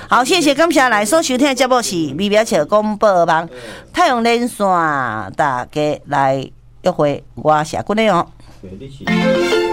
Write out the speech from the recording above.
好，谢谢感谢来所收听的节目是《美妙笑广播网》太阳连线，大家来约会，我是阿君的哦。